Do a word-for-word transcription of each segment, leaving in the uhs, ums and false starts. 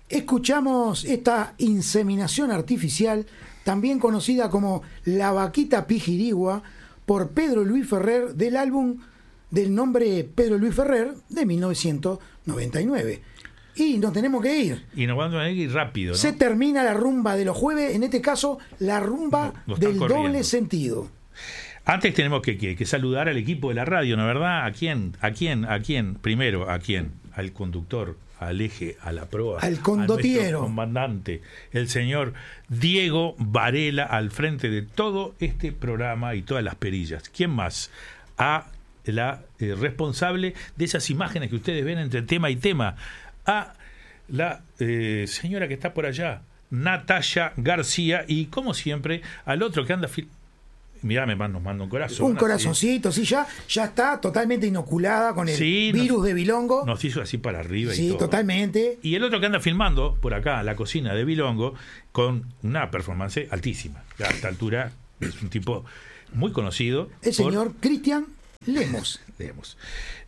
Escuchamos esta inseminación artificial, también conocida como La Vaquita Pijirigua, por Pedro Luis Ferrer, del álbum del nombre Pedro Luis Ferrer de mil novecientos noventa y nueve. Y nos tenemos que ir. Y nos vamos a ir rápido, ¿no? Se termina la rumba de los jueves, en este caso la rumba no, del corriendo. doble sentido. Antes tenemos que, que, que saludar al equipo de la radio, ¿no es verdad? ¿A quién? ¿A quién? ¿A quién? Primero, ¿a quién? Al conductor, al eje, a la proa, al condotiero, al comandante, el señor Diego Varela, al frente de todo este programa y todas las perillas. ¿Quién más? A la eh, responsable de esas imágenes que ustedes ven entre tema y tema, a la eh, señora que está por allá, Natalia García, y como siempre, al otro que anda... Fil- Mirá, me manda, nos manda un corazón. Un corazoncito, así. sí, ya, ya está totalmente inoculada con el sí, virus nos, de Bilongo. Nos hizo así para arriba sí, y todo. Totalmente. Y el otro que anda filmando por acá, la cocina de Bilongo, con una performance altísima. A esta altura es un tipo muy conocido. El señor Cristian Lemos. Lemos.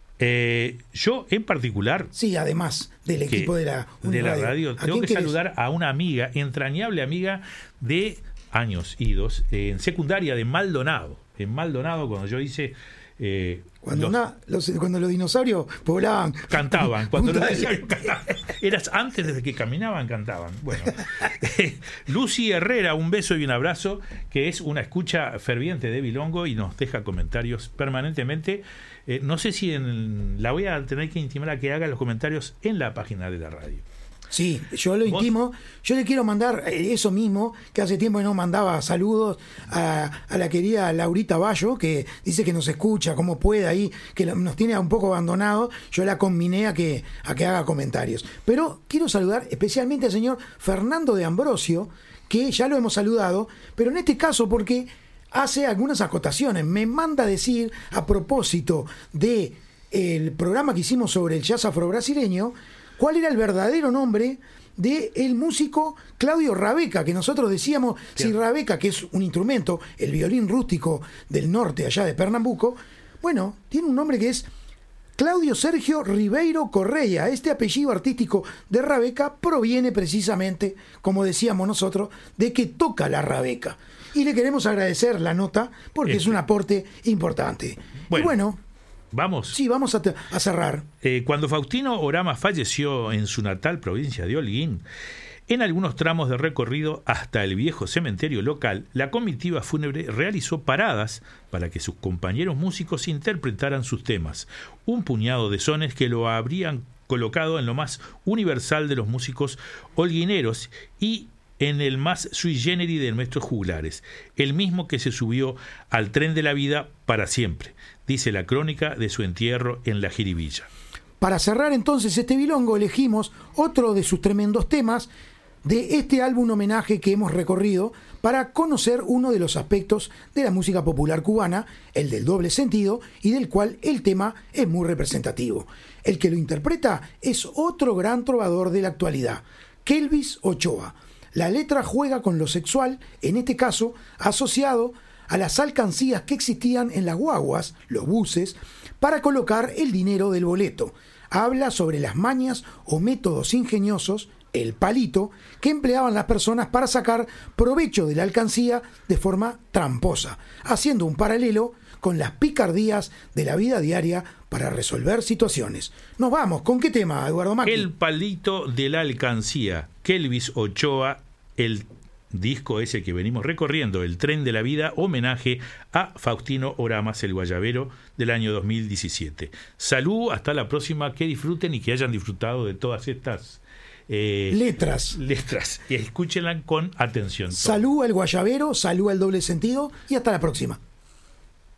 Eh, yo en particular, sí, además del equipo de la, de la radio, tengo que querés? saludar a una amiga, entrañable amiga de años idos, eh, en secundaria de Maldonado. En Maldonado, cuando yo hice... Eh, cuando, los, una, los, cuando los dinosaurios poblaban... Cantaban. Cuando los dinosaurios cantaban. Eras antes, desde que caminaban, cantaban. Bueno, eh, Lucy Herrera, un beso y un abrazo, que es una escucha ferviente de Bilongo y nos deja comentarios permanentemente. Eh, no sé si en, la voy a tener que intimar a que haga los comentarios en la página de la radio. Sí, yo lo intimo. Yo le quiero mandar eso mismo, que hace tiempo que no mandaba saludos a, a la querida Laurita Bayo, que dice que nos escucha como puede ahí, que nos tiene un poco abandonado. Yo la combiné a que, a que haga comentarios. Pero quiero saludar especialmente al señor Fernando de Ambrosio, que ya lo hemos saludado, pero en este caso porque hace algunas acotaciones. Me manda a decir, a propósito de el programa que hicimos sobre el jazz afro-brasileño, cuál era el verdadero nombre de el músico Claudio Rabeca, que nosotros decíamos, sí. si Rabeca, que es un instrumento, el violín rústico del norte, allá de Pernambuco, bueno, tiene un nombre que es Claudio Sergio Ribeiro Correia. Este apellido artístico de Rabeca proviene precisamente, como decíamos nosotros, de que toca la Rabeca. Y le queremos agradecer la nota, porque este. es un aporte importante. Bueno. Y bueno, Vamos. Sí, vamos a, te- a cerrar. Eh, cuando Faustino Orama falleció en su natal provincia de Holguín, en algunos tramos de recorrido hasta el viejo cementerio local, la comitiva fúnebre realizó paradas para que sus compañeros músicos interpretaran sus temas, un puñado de sones que lo habrían colocado en lo más universal de los músicos holguineros y en el más sui generis de nuestros juglares, el mismo que se subió al tren de la vida para siempre, dice la crónica de su entierro en la Jiribilla. Para cerrar entonces este bilongo, elegimos otro de sus tremendos temas de este álbum homenaje que hemos recorrido para conocer uno de los aspectos de la música popular cubana, el del doble sentido, y del cual el tema es muy representativo. El que lo interpreta es otro gran trovador de la actualidad, Kelvis Ochoa. La letra juega con lo sexual, en este caso asociado a las alcancías que existían en las guaguas, los buses, para colocar el dinero del boleto. Habla sobre las mañas o métodos ingeniosos, el palito, que empleaban las personas para sacar provecho de la alcancía de forma tramposa, haciendo un paralelo con las picardías de la vida diaria para resolver situaciones. Nos vamos, ¿con qué tema, Eduardo Macchi? El palito de la alcancía, Kelvis Ochoa, el disco ese que venimos recorriendo, El tren de la vida, homenaje a Faustino Oramas, el guayabero del año dos mil diecisiete. Salud, hasta la próxima, que disfruten y que hayan disfrutado de todas estas eh, letras. letras. Y escúchenlas con atención. Salud al guayabero, salud al doble sentido y hasta la próxima.